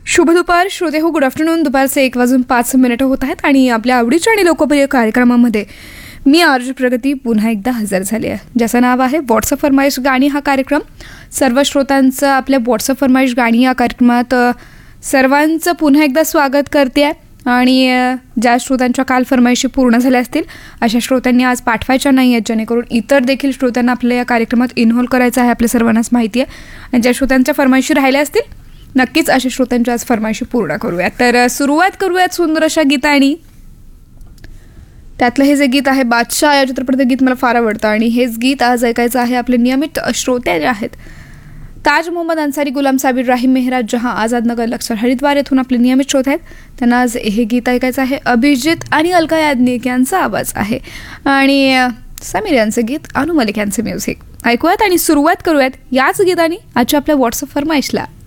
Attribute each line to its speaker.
Speaker 1: शुभ दुपार श्रोते हो, गुड आफ्टरनून. दुपारचे 1:05 होत आहेत आणि आपल्या आवडीच्या आणि लोकप्रिय कार्यक्रमामध्ये मी आरजे प्रगती पुन्हा एकदा हजर झाली आहे, ज्याचं नाव आहे व्हॉट्सअप फरमाईश गाणी. हा कार्यक्रम सर्व श्रोतांचं आपल्या व्हॉट्सअप फरमाईश गाणी या कार्यक्रमात सर्वांचं पुन्हा एकदा स्वागत करते आहे. आणि ज्या श्रोतांच्या काल फरमाईशी पूर्ण झाल्या असतील अशा श्रोत्यांनी आज पाठवायच्या नाही आहेत, जेणेकरून इतर देखील श्रोत्यांना आपल्या या कार्यक्रमात इन्व्हॉल्व करायचं आहे. आपल्या सर्वांनाच माहिती आहे. आणि ज्या श्रोत्यांच्या फरमाईशी राहिल्या असतील नक्कीच अशा श्रोत्यांच्या आज फरमाईशी पूर्ण करूयात. तर सुरुवात करूयात सुंदर अशा गीतांनी. त्यातलं हे जे गीत आहे बादशाह या चित्रपटाचं गीत मला फार आवडतं आणि हेच गीत आज ऐकायचं आहे आपले नियमित श्रोते जे आहेत ताज मोहम्मद अन्सारी, गुलाम साबिर, राहीम मेहराज, जहां, आझाद नगर, लक्सर, हरिद्वार येथून आपले नियमित श्रोते आहेत. त्यांना आज हे गीत ऐकायचं आहे. अभिजित आणि अलका याज्ञिक यांचा आवाज आहे आणि समीर यांचं गीत, अनु मलिक यांचं म्युझिक. ऐकूयात आणि सुरुवात करूयात याच गीताने आजच्या आपल्या व्हॉट्सअप फरमाईशला.